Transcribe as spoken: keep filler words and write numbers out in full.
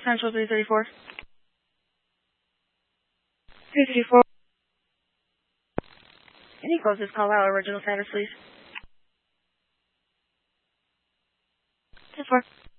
Central three thirty-four. three thirty-four. Can you close this call out? Original status, please. ten four.